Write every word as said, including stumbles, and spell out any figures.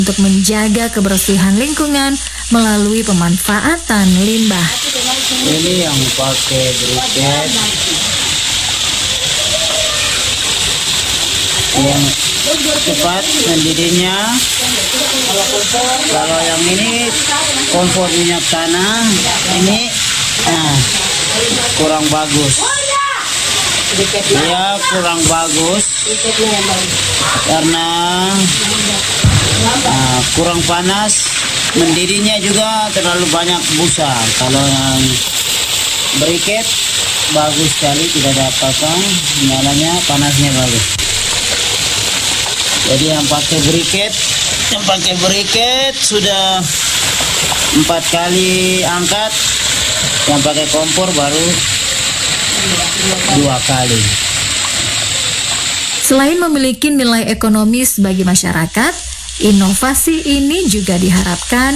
untuk menjaga kebersihan lingkungan melalui pemanfaatan limbah. Ini yang pakai briket, yang cepat mendidihnya. Kalau yang ini kompor minyak tanah, ini nah, kurang bagus. Dia kurang bagus karena nah, kurang panas, mendidihnya juga terlalu banyak busa. Kalau yang briket bagus sekali, tidak ada apa-apa, nyalanya panasnya bagus. Jadi yang pakai briket, yang pakai briket sudah empat kali angkat, yang pakai kompor baru dua kali. Selain memiliki nilai ekonomis bagi masyarakat, inovasi ini juga diharapkan